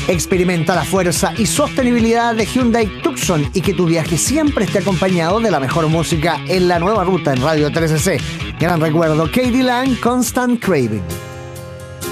Experimenta la fuerza y sostenibilidad de Hyundai Tucson y que tu viaje siempre esté acompañado de la mejor música en la nueva ruta en Radio 13C. Gran recuerdo, Katie Lang, Constant Craving.